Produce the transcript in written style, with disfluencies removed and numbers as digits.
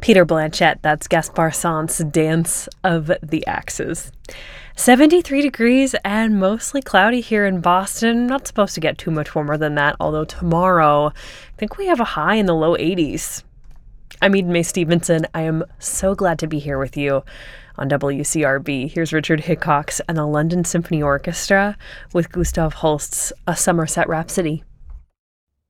Peter Blanchett, that's Gaspar Sant's Dance of the Axes. 73 degrees and mostly cloudy here in Boston. Not supposed to get too much warmer than that, although tomorrow, I think we have a high in the low 80s. I'm Eden May Stevenson. I am so glad to be here with you on WCRB. Here's Richard Hickox and the London Symphony Orchestra with Gustav Holst's A Somerset Rhapsody.